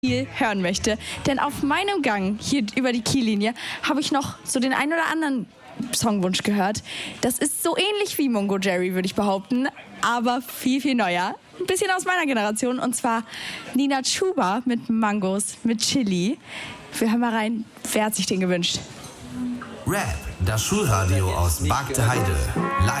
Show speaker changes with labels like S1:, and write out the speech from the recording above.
S1: Kiel hören möchte. Denn auf meinem Gang hier über die Kiellinie habe ich noch so den einen oder anderen Songwunsch gehört. Das ist so ähnlich wie Mungo Jerry, würde ich behaupten, aber viel, viel neuer. Ein bisschen aus meiner Generation, und zwar Nina Chuba mit Mangos, mit Chili. Wir hören mal rein, wer hat sich den gewünscht?
S2: Rap, das Schulradio aus Bagde Heide. Live